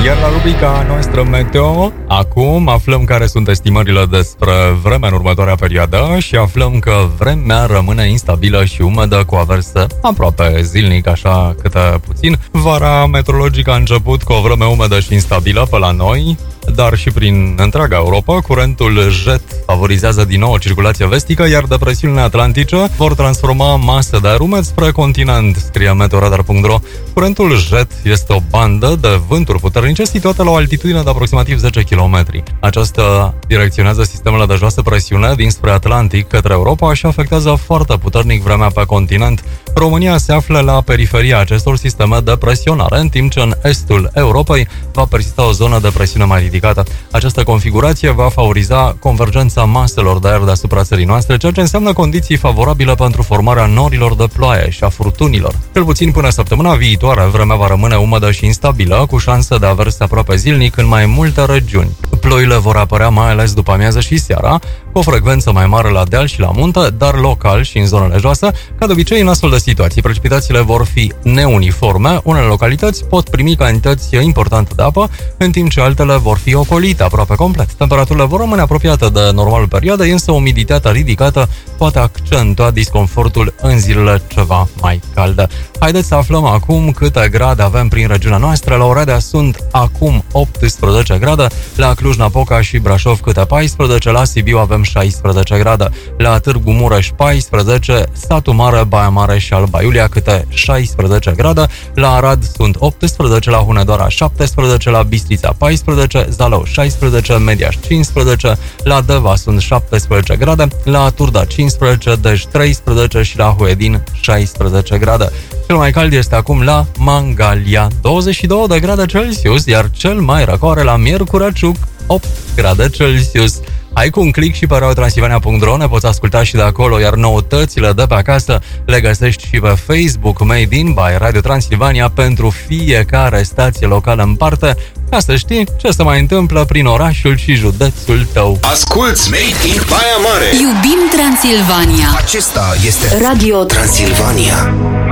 Iar la rubrica noastră meteo, acum aflăm care sunt estimările despre vremea în următoarea perioadă și aflăm că vremea rămâne instabilă și umedă cu averse aproape zilnic, așa câte puțin. Vara meteorologică a început cu o vreme umedă și instabilă pe la noi, dar și prin întreaga Europa. Curentul jet favorizează din nou o circulație vestică, iar depresiunile atlantice vor transforma masă de aer umed spre continent, scrie meteoradar.ro. Curentul jet este o bandă de vânturi puternice situată la o altitudine de aproximativ 10 km. Aceasta direcționează sistemele de joasă presiune dinspre Atlantic către Europa și afectează foarte puternic vremea pe continent. România se află la periferia acestor sisteme de presionare, în timp ce în estul Europei va persista o zonă de presiune mai ridicată. Această configurație va favoriza convergența maselor de aer deasupra țării noastre, ceea ce înseamnă condiții favorabile pentru formarea norilor de ploaie și a furtunilor. Cel puțin până săptămâna viitoare, vremea va rămâne umedă și instabilă, cu șanse de averse aproape zilnic în mai multe regiuni. Ploile vor apărea mai ales după amiază și seara, cu o frecvență mai mare la deal și la munte, dar local și în zonele joase. Ca de obicei, în astfel de situații, precipitațiile vor fi neuniforme. Unele localități pot primi cantități importante de apă, în timp ce altele vor fi ocolite aproape complet. Temperaturile vor rămâne apropiate de normalul perioadei, însă umiditatea ridicată poate accentua disconfortul în zilele ceva mai calde. Haideți să aflăm acum câte grade avem prin regiunea noastră. La Oradea sunt acum 18 grade, la Cluj-Napoca și Brașov câte 14, la Sibiu avem 16 grade, la Târgu Mureș 14, Satu Mare, Baia Mare și Alba Iulia câte 16 grade, la Arad sunt 18, la Hunedoara 17, la Bistrița 14, Zalău 16, Mediaș 15, la Deva sunt 17 grade, la Turda 15, Dej 13 și la Huedin 16 grade. Cel mai cald este acum la Mangalia, 22 de grade Celsius, iar cel mai răcoare la Miercuraciuc, 8 grade Celsius. Hai cu un click și pe radiotransilvania.ro, ne poți asculta și de acolo, iar noutățile de pe acasă le găsești și pe Facebook, Made in by Radio Transilvania, pentru fiecare stație locală în parte, ca să știi ce se mai întâmplă prin orașul și județul tău. Asculți Made in Baia Mare. Iubim Transilvania. Acesta este Radio Transilvania.